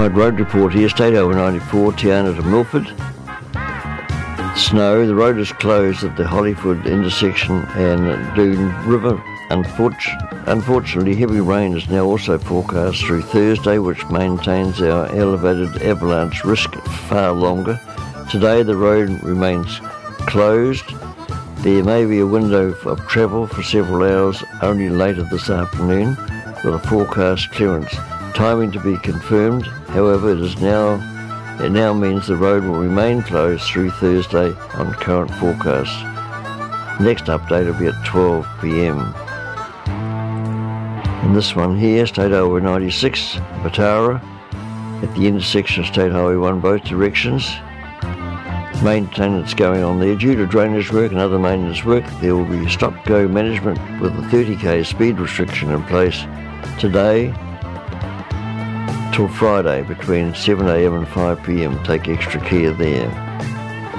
Right, road report here, State Highway 94, Tiana to Milford. Snow, the road is closed at the Hollywood intersection and Doon River. Unfortunately, heavy rain is now also forecast through Thursday, which maintains our elevated avalanche risk far longer. Today, the road remains closed. There may be a window of travel for several hours only later this afternoon with a forecast clearance. Timing to be confirmed, however, it now means the road will remain closed through Thursday on current forecasts. Next update will be at 12 p.m. And this one here, State Highway 96, Batara, at the intersection of State Highway 1, both directions. Maintenance going on there. Due to drainage work and other maintenance work, there will be stop-go management with a 30k speed restriction in place today till Friday between 7am and 5pm. Take extra care there.